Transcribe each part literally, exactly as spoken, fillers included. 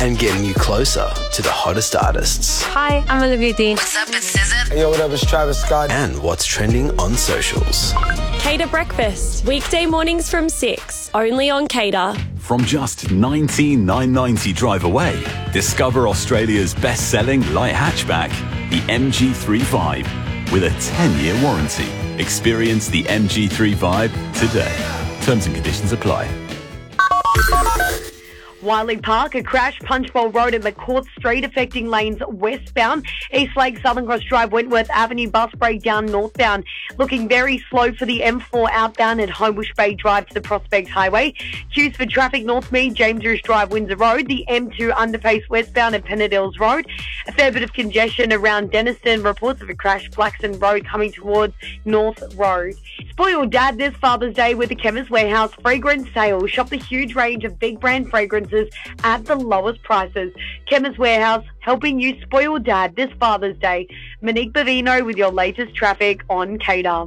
and getting you closer to the hottest artists. Hi, I'm Olivia Dean. What's up, it's S Z A. Hey, yo, what up, it's Travis Scott. And what's trending on socials. Cater Breakfast, weekday mornings from six, only on Cater. From just nineteen thousand nine hundred ninety drive away, discover Australia's best-selling light hatchback, the M G three Vibe, with a ten-year warranty. Experience the M G three Vibe today. Terms and conditions apply. Wiley Park, a crash, Punchbowl Road and McCourt Street affecting lanes westbound. Eastlake, Southern Cross Drive, Wentworth Avenue, bus breakdown northbound. Looking very slow for the M four outbound at Homebush Bay Drive to the Prospect Highway. Queues for traffic North Mead, James Rouge Drive, Windsor Road. The M two underpace westbound at Pennadills Road. A fair bit of congestion around Denniston. Reports of a crash, Blackson Road coming towards North Road. Spoil Dad this Father's Day with the Chemist Warehouse fragrance sale. Shop the huge range of big brand fragrances at the lowest prices. Chemist Warehouse, helping you spoil Dad this Father's Day. Monique Bavino with your latest traffic on Cater. On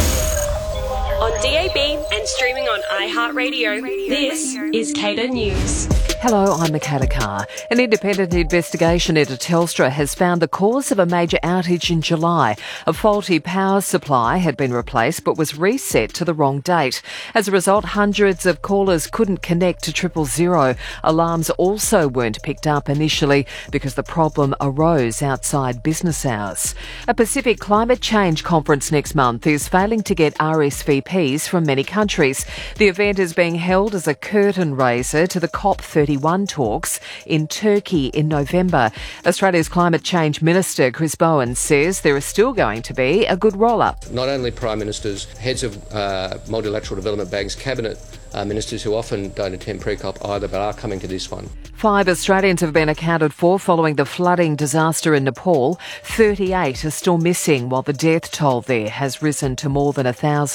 D A B and streaming on iHeartRadio, this is Cater News. Hello, I'm Michaela Carr. An independent investigation into Telstra has found the cause of a major outage in July. A faulty power supply had been replaced but was reset to the wrong date. As a result, hundreds of callers couldn't connect to triple zero. Alarms also weren't picked up initially because the problem arose outside business hours. A Pacific Climate Change conference next month is failing to get R S V Ps from many countries. The event is being held as a curtain raiser to the COP thirty-one talks in Turkey in November. Australia's Climate Change Minister Chris Bowen says there is still going to be a good roll-up. Not only Prime Ministers, heads of uh, multilateral development banks, cabinet uh, ministers who often don't attend pre-COP either, but are coming to this one. Five Australians have been accounted for following the flooding disaster in Nepal. thirty-eight are still missing, while the death toll there has risen to more than a thousand.